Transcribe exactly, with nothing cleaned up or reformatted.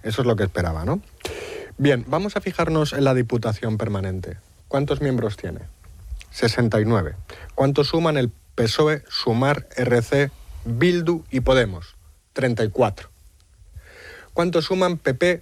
Eso es lo que esperaba, ¿no? Bien, vamos a fijarnos en la Diputación Permanente. ¿Cuántos miembros tiene? sesenta y nueve. ¿Cuántos suman el P S O E, Sumar, R C, Bildu y Podemos? treinta y cuatro. ¿Cuántos suman P P,